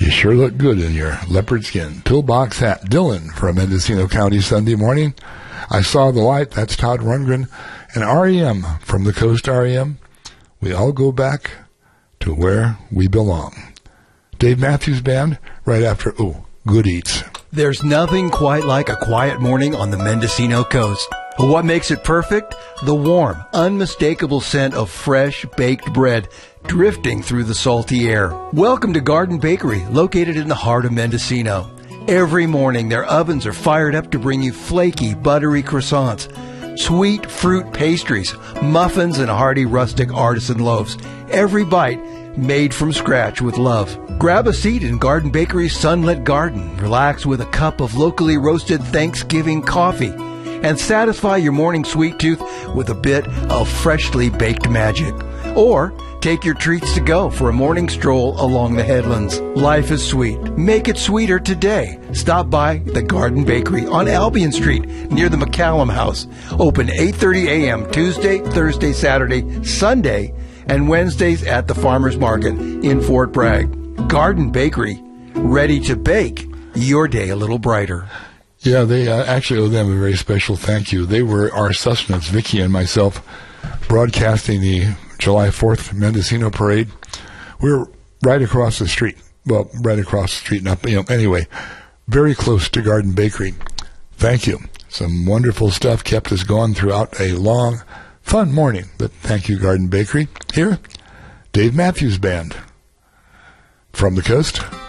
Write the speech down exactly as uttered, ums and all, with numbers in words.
You sure look good in your leopard skin. Pillbox hat. Dylan from Mendocino County Sunday morning. I saw the light. That's Todd Rundgren. And R E M from the coast R E M. We all go back to where we belong. Dave Matthews Band right after, oh, Good Eats. There's nothing quite like a quiet morning on the Mendocino coast. What makes it perfect? The warm, unmistakable scent of fresh baked bread drifting through the salty air. Welcome to Garden Bakery, located in the heart of Mendocino. Every morning, their ovens are fired up to bring you flaky, buttery croissants, sweet fruit pastries, muffins, and hearty rustic artisan loaves. Every bite made from scratch with love. Grab a seat in Garden Bakery's sunlit garden. Relax with a cup of locally roasted Thanksgiving coffee. And satisfy your morning sweet tooth with a bit of freshly baked magic. Or take your treats to go for a morning stroll along the headlands. Life is sweet. Make it sweeter today. Stop by the Garden Bakery on Albion Street near the McCallum House. Open eight thirty a.m. Tuesday, Thursday, Saturday, Sunday, and Wednesdays at the Farmers Market in Fort Bragg. Garden Bakery, ready to bake your day a little brighter. Yeah, they uh, actually owe them a very special thank you. They were our sustenance, Vicky and myself, broadcasting the July fourth Mendocino Parade. We were right across the street. Well, right across the street. Not, you know, anyway, very close to Garden Bakery. Thank you. Some wonderful stuff kept us going throughout a long, fun morning. But thank you, Garden Bakery. Here, Dave Matthews Band from the coast.